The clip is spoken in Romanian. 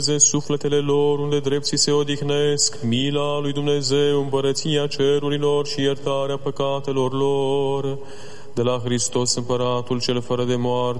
sufletele lor unde drepții se odihnesc, mila lui Dumnezeu, împărăția cerurilor și iertarea păcatelor lor. De la Hristos, Împăratul cel fără de moarte,